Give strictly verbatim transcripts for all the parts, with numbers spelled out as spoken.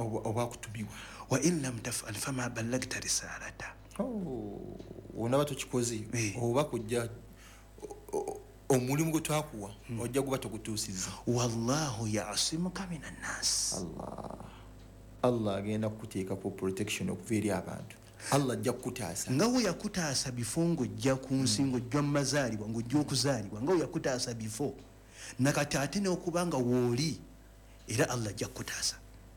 oba kutumiwa wa in lam taf'al fama ballagta risalata oh onaba tukikoze oba kujja omulimu gutwakuwa ojja kuba tokutuusiza wallahu ya'simuka minan nas Allah Allah agenda kuteeka ku protection okuva eri abantu Allah ajja kukutaasa nga we yakutaasa bifungo jja ku nsingo jja mazaalibwa ngo jja okuzaalibwa nga we yakutaasa bifo nakati ate n'okubanga wooli era Allah ajja kukutaasa.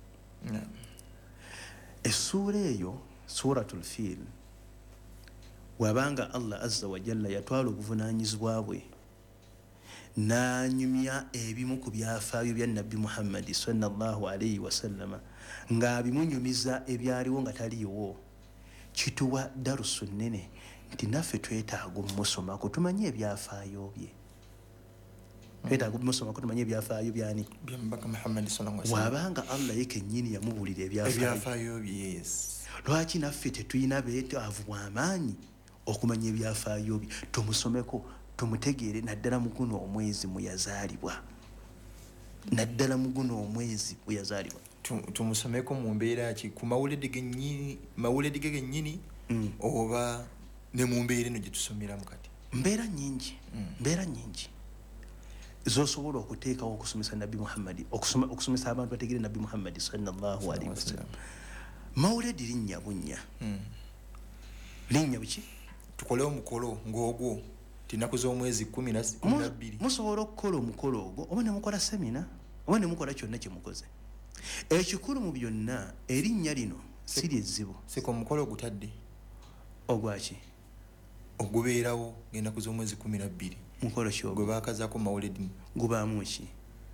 Essuura eyo suratul fil wabanga Allah azza wa jalla yatwala obuvunaanyizibwa bwe n'anyumya ebimu ku byafaayo bya Nabbi Muhammad sallallahu alayhi wa sallama ng'abimunyumiza ebyaliwo nga taliiwo. Kituwa darusu nnene nti naffe twetaaga omusomako tumanye ebyafaayo bye. Twetaaga omusomako tumanye ebyafaayo byani bya Mbaka Muhammad sallallahu alayhi wa sallam. Wabanga Allah yekennyini yamubulira ebyafaayo bye. Yes. Lwaki naffe tetulina beetaavu bw'amaanyi okumanya ebyafaayo bye tumusomeko tumutegeere naddala mu guno omwezi mwe yazaalibwa naddala mu guno omwezi mwe yazaalibwa tumusomeko mu mbeera ki ku mawulire gennyini mawulire gennyini oba ne mu mbeera eno gye tusomeramu kati mbeera nnyingi mbeera nnyingi z'osobola okuteekawo okusomesa Nabbi Muhammad okusomesa abantu bategeere Nabbi Muhammad sallallahu alaihi wasallam. Mawulide linnya bunnya linnya biki tukole omukolo ng'ogwo tinaku z'omwezi kumi na bbiri musobola okukola omukolo ogwo oba ne mukola semina oba ne mukola kyonna kye mukoze. Ekikulu mu byonna erinnya lino si lyezzibu. Siko omukolo ogutadde ogwaki ogubeerawo ng'ennaku z'omwezi kumi na bbiri mukolo ki ogwo gwe baakazaako mawulide gubaamu ki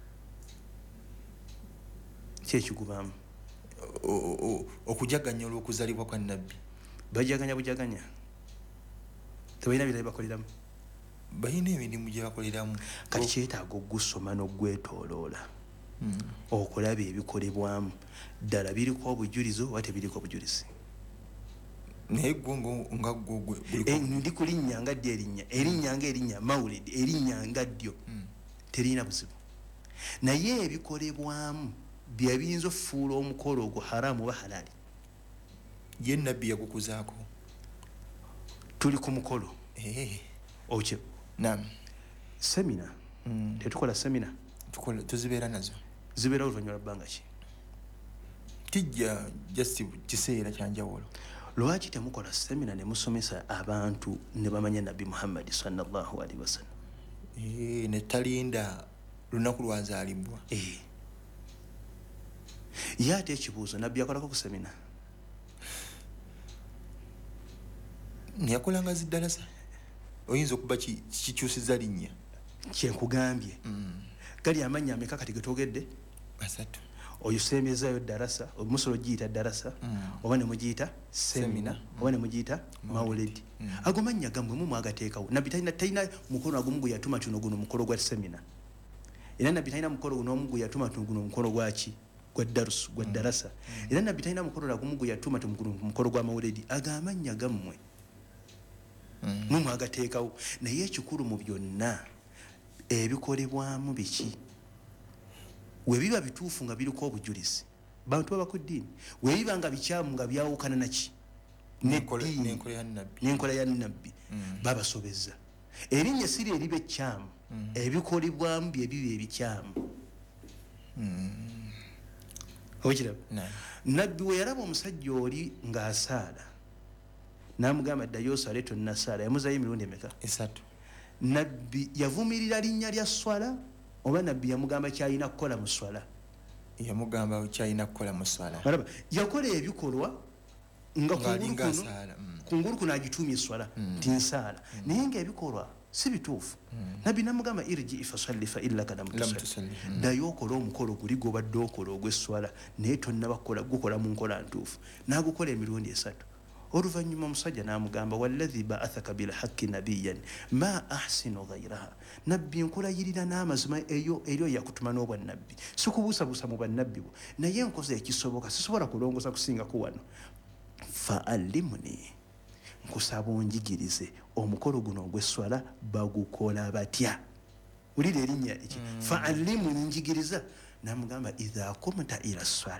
ki ekigubaamu okujaganya olw'okuzaalibwa kwa Nabbi. Bajaganya bujaganya tebalina birayi bakoleramu balina emirimu gye bakoleramu kati kyetaaga ogusoma n'ogwetooloola okulaba ebikolebwamu ddala biriko obujulizi oba tebiriko obujulizi. naye gwe nga gwe ndi kulinnya nga ddyo erinnya erinnya nga erinnya mawulidi erinnya nga ddyo terina buzibu naye ebikolebwamu bye biyinza okufuula omukolo ogwo haramu oba halali. Ye Nabbi yagukuzaako tuli ku mukolo okye naam semina tetukola semina tukola tuzibeera nazo zibeera oluvannyuma lwa bbanga ki kijja just kiseera kyanjawulo. Lwaki temukola semina ne musomesa abantu ne bamanya Nabbi Muhammad sallallahu alaihi wasallam ne talinda lunaku lwazaalibwa. Ye ate ekibuuzo Nabbi yakolako ku semina neyakolanga ziddalasa oyinza okuba kikyusiza linnya kyenkugambye gali amannya ameka kati getwogedde asatu oyo sembezayo darasa omusolo giyita darasa oba ne mugiyita semina oba ne mugiyita mawulidi ago mannya gammwe mu mwagateekawo. Nabbi talina talina mukolo agumu gwe yatuma tuno guno mukolo gwa semina era Nabbi talina mukolo guno omu gwe yatuma tuno guno mukolo gwaki gwa darusu gwa darasa era Nabbi talina mukolo agumu gwe yatuma tuno guno mukolo gwa mawulidi agamanya gammwe mu mwagateekawo. Naye ekikulu mu byonna ebikolebwamu biki we biba bituufu nga biriko obujulizi bantu baba ku ddiini we biba nga bikyamu nga byawukana naki n'enkola ya Nabbi babasobezza. Erinnya siri eriba ekyamu ebikolebwamu bye biba ebikyamu. Okiraba Nabbi we yalaba omusajja oli ng'asaala n'amugamba ddayo osale tonnasaala yamuzayo emirundi emeka esatu. Nabbi yavumirira linnya lya swala oba Nabbi yamugamba kyalina kukola mu swala yamugamba kyalina kukola mu swala balaba yakola ebikolwa nga kungulu kuno agitumye swala tinsaala naye ng'ebikolwa si bituufu. Nabbi namugamba irji fasalli fa illaka lam tusalli ddayo okola omukolo guli gw'obadde okola ogw'esswala naye tonnabakola gukola mu nkola ntuufu n'agukola emirundi esatu. Oluvannyuma omusajja n'amugamba walladhi ba'athaka bilhaqqi nabiyyan ma ahsinu ghayraha Nabbi nkulayirira n'amazima eyo eryo yakutuma n'obwa Nabbi sikubuusabuusa mu bannabbi bo naye nkoze ekisoboka sisobola kulongosa kusingako wano fa'allimuni nkusaba onjigirize omukolo guno ogw'esswala bagukola batya. Wulira erinnya eki fa'allimuni njigiriza n'amugamba idha kumta ila